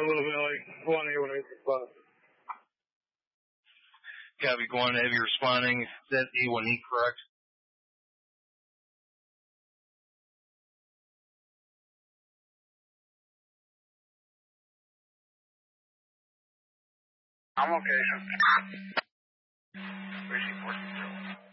little bit like Guan A when I respond. Copy, Guan A, you're responding. Is that A1E correct? I'm okay. Where's he 14?